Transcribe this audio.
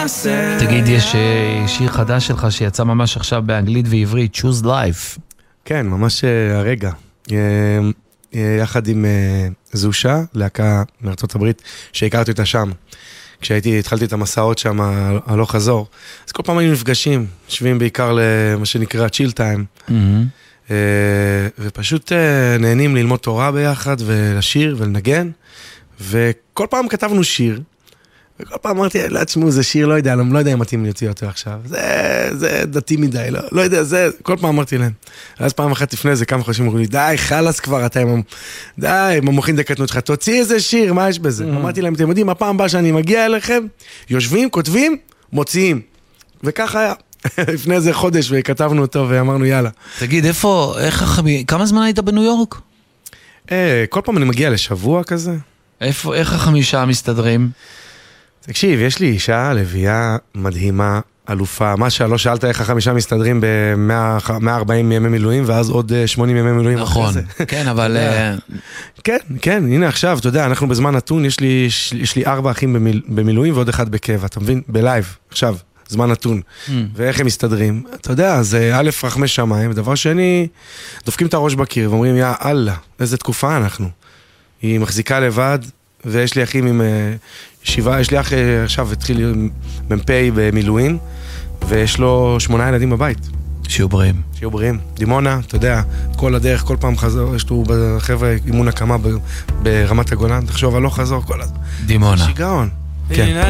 תגיד, יש שיר חדש שלך שיצא ממש עכשיו באנגלית ועברית, Choose Life. כן, ממש הרגע. יחד עם זושה, להקה מארצות הברית, שהכרתי אותה שם. התחלתי את המסעות שם, הלוך חזור. אז כל פעם היינו נפגשים, שווים בעיקר למה שנקרא chill time. ופשוט נהנים ללמוד תורה ביחד, ולשיר ולנגן. וכל פעם כתבנו שיר, וכל פעם אמרתי, לא תשמעו, זה שיר, לא יודע אם מתאים להוציא אותו עכשיו. זה דתי מדי, לא יודע, כל פעם אמרתי להם. אז פעם אחת לפני זה, כמה חודשים אמרו לי, די, חלס כבר, די, ממוחים דקתנות שלך, תוציא איזה שיר, מה יש בזה? אמרתי להם, אתם יודעים, הפעם הבאה שאני מגיע אליכם, יושבים, כותבים, מוציאים. וכך היה. לפני איזה חודש, וכתבנו אותו, ואמרנו, יאללה. תגיד, כמה זמן היית בניו יורק? כל פעם אני מגיע לשבוע כזה. איך החמישה מסתדרים? תקשיב, יש לי אישה לביאה מדהימה, אלופה, מה שלא שאלת איך החמישה מסתדרים ב-140 ימי מילואים, ואז עוד 80 ימי מילואים נכון, אחרי זה. כן, אבל... כן, הנה עכשיו, אתה יודע, אנחנו בזמן נתון, יש לי 4 אחים במילואים ועוד אחד בקבע, אתה מבין? בלייב, עכשיו, זמן נתון. ואיך הם מסתדרים? אתה יודע, זה א' רחמי שמיים, ודבר שני, דופקים את הראש בקיר ואומרים, יא אללה, איזה תקופה אנחנו. היא מחזיקה לבד, ויש לי אחים עם 7, יש לי אח עכשיו התחיל מ"פ במילואים, ויש לו 8 ילדים בבית. שיהיו בריאים. דימונה, אתה יודע, כל הדרך, כל פעם חזור, יש לו בחבר'ה אימון הקמה ברמת הגולן, תחשוב, לא חזור כל הזמן. דימונה. שיגעון. כן.